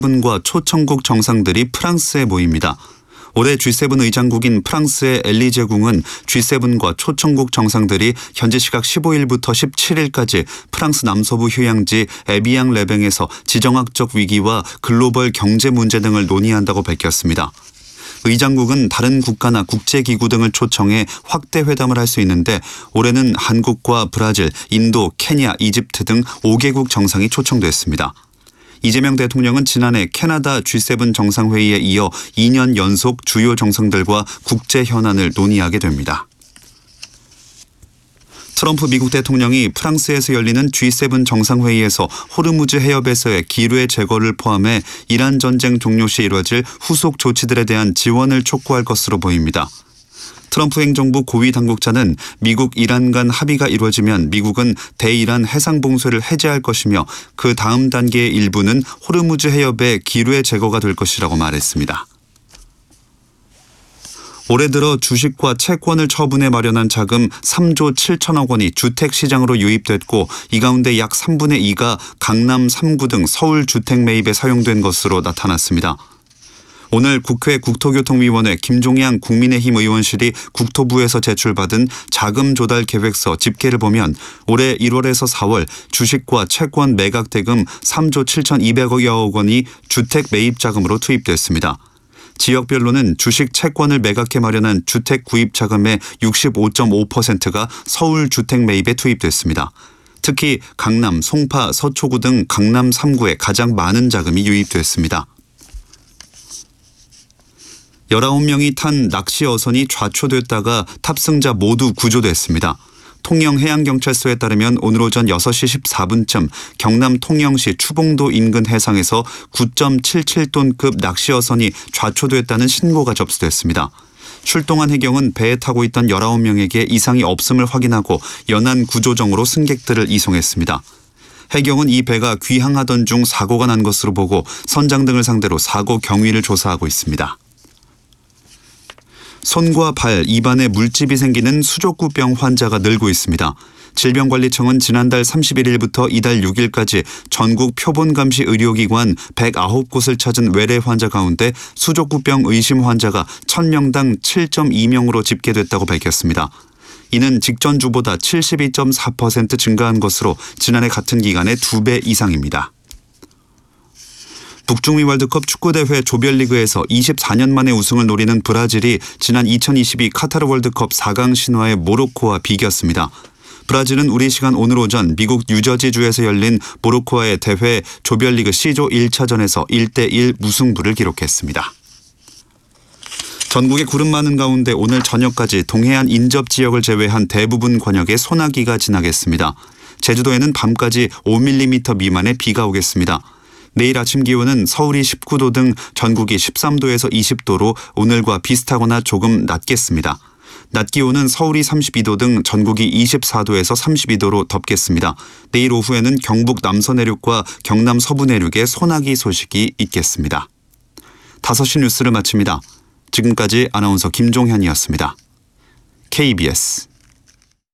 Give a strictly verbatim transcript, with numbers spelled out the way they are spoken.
과 초청국 정상들이 프랑스에 모입니다. 올해 지 세븐 의장국인 프랑스의 엘리제궁은 지 세븐과 초청국 정상들이 현지 시각 십오 일부터 십칠 일까지 프랑스 남서부 휴양지 에비앙 레뱅에서 지정학적 위기와 글로벌 경제 문제 등을 논의한다고 밝혔습니다. 의장국은 다른 국가나 국제기구 등을 초청해 확대 회담을 할 수 있는데 올해는 한국과 브라질, 인도, 케냐, 이집트 등 오 개국 정상이 초청됐습니다. 이재명 대통령은 지난해 캐나다 지 세븐 정상회의에 이어 이 년 연속 주요 정상들과 국제 현안을 논의하게 됩니다. 트럼프 미국 대통령이 프랑스에서 열리는 지 세븐 정상회의에서 호르무즈 해협에서의 기뢰 제거를 포함해 이란 전쟁 종료 시 이뤄질 후속 조치들에 대한 지원을 촉구할 것으로 보입니다. 트럼프 행정부 고위 당국자는 미국 이란 간 합의가 이루어지면 미국은 대이란 해상 봉쇄를 해제할 것이며 그 다음 단계의 일부는 호르무즈 해협의 기뢰 제거가 될 것이라고 말했습니다. 올해 들어 주식과 채권을 처분해 마련한 자금 삼조 칠천억 원이 주택시장으로 유입됐고 이 가운데 약 삼분의 이가 강남 삼 구 등 서울 주택 매입에 사용된 것으로 나타났습니다. 오늘 국회 국토교통위원회 김종양 국민의힘 의원실이 국토부에서 제출받은 자금 조달 계획서 집계를 보면 올해 일월에서 사월 주식과 채권 매각 대금 삼조 칠천이백여억 원이 주택 매입 자금으로 투입됐습니다. 지역별로는 주식 채권을 매각해 마련한 주택 구입 자금의 육십오 점 오 퍼센트가 서울 주택 매입에 투입됐습니다. 특히 강남, 송파, 서초구 등 강남 삼 구에 가장 많은 자금이 유입됐습니다. 열아홉 명이 탄 낚시 어선이 좌초됐다가 탑승자 모두 구조됐습니다. 통영해양경찰서에 따르면 오늘 오전 여섯 시 십사 분쯤 경남 통영시 추봉도 인근 해상에서 구 점 칠칠 톤급 낚시 어선이 좌초됐다는 신고가 접수됐습니다. 출동한 해경은 배에 타고 있던 열아홉 명에게 이상이 없음을 확인하고 연안 구조정으로 승객들을 이송했습니다. 해경은 이 배가 귀향하던 중 사고가 난 것으로 보고 선장 등을 상대로 사고 경위를 조사하고 있습니다. 손과 발, 입안에 물집이 생기는 수족구병 환자가 늘고 있습니다. 질병관리청은 지난달 삼십일 일부터 이달 육 일까지 전국 표본감시 의료기관 백구 곳을 찾은 외래 환자 가운데 수족구병 의심 환자가 천 명당 칠 점 이 명으로 집계됐다고 밝혔습니다. 이는 직전 주보다 칠십이 점 사 퍼센트 증가한 것으로 지난해 같은 기간의 두 배 이상입니다. 북중미 월드컵 축구대회 조별리그에서 이십사 년 만에 우승을 노리는 브라질이 지난 이천이십이 카타르 월드컵 사 강 신화의 모로코와 비겼습니다. 브라질은 우리 시간 오늘 오전 미국 뉴저지주에서 열린 모로코와의 대회 조별리그 C조 일 차전에서 일 대 일 무승부를 기록했습니다. 전국에 구름 많은 가운데 오늘 저녁까지 동해안 인접 지역을 제외한 대부분 권역에 소나기가 지나겠습니다. 제주도에는 밤까지 오 밀리미터 미만의 비가 오겠습니다. 내일 아침 기온은 서울이 십구 도 등 전국이 십삼 도에서 이십 도로 오늘과 비슷하거나 조금 낮겠습니다. 낮 기온은 서울이 삼십이 도 등 전국이 이십사 도에서 삼십이 도로 덥겠습니다. 내일 오후에는 경북 남서 내륙과 경남 서부 내륙에 소나기 소식이 있겠습니다. 다섯 시 뉴스를 마칩니다. 지금까지 아나운서 김종현이었습니다. 케이비에스